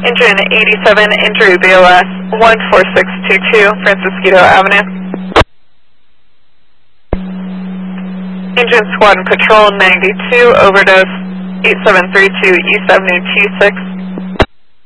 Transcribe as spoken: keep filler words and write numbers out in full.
Engine eighty-seven, injury B L S one four six two two, Francisquito Avenue. Engine Squad and Patrol ninety-two, overdose eight seven three two East Avenue T six.